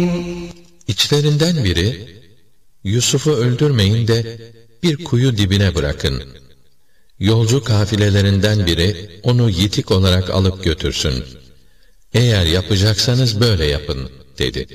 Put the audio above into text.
İçlerinden biri, Yusuf'u öldürmeyin de bir kuyu dibine bırakın. Yolcu kafilelerinden biri onu yitik olarak alıp götürsün. Eğer yapacaksanız böyle yapın, dedi.